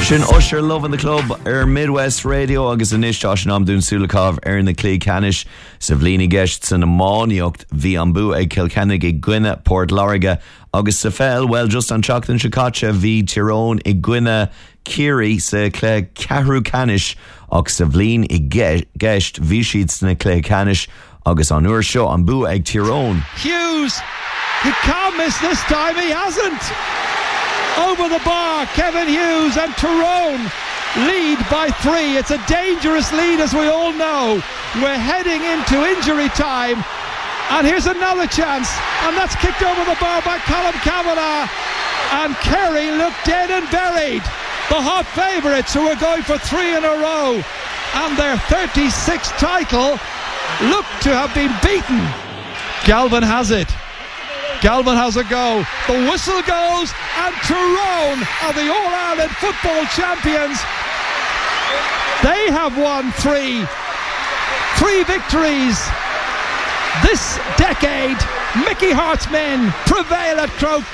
Sin Usher Lovin' the Club Midwest Radio agus an isteach an amdún Sulakov na Clé Canis sa bhlíní gceist san amáíocht bhí an bú ag Kilkennig i Gwine Port Lariga agus sa fel well just an teachtain Chicacha bhí Tyrone i Gwine Kiri sa Clé Ceathrú Canis agus sa bhlín i gceist bhí siad sna Clé Canis agus an uair seo an bú ag Tyrone. Hughes, he can't miss this time, he hasn't. Over the bar, Kevin Hughes and Tyrone lead by 3. It's a dangerous lead, as we all know. We're heading into injury time, and here's another chance, and that's kicked over the bar by Colm Cavanagh, and Kerry look dead and buried. The hot favourites who are going for 3 in a row, and their 36th title look to have been beaten. Galvin has it. Galvin has a go. The whistle goes, and Tyrone are the All-Ireland football champions. They have won 3 victories this decade. Mickey Hart's men prevail at Croke